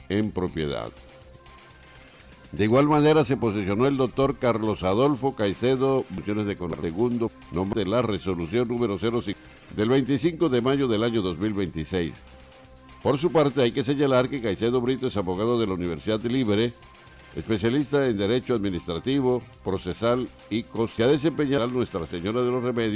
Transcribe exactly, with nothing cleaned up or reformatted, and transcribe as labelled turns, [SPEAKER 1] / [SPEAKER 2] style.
[SPEAKER 1] en propiedad. De igual manera se posicionó el doctor Carlos Adolfo Caicedo, funciones de segundo, nombre de la resolución número cero cinco del veinticinco de mayo del año dos mil veintiséis. Por su parte, hay que señalar que Caicedo Brito es abogado de la Universidad Libre, especialista en Derecho Administrativo, Procesal y Constitucional, que ha desempeñado Nuestra Señora de los Remedios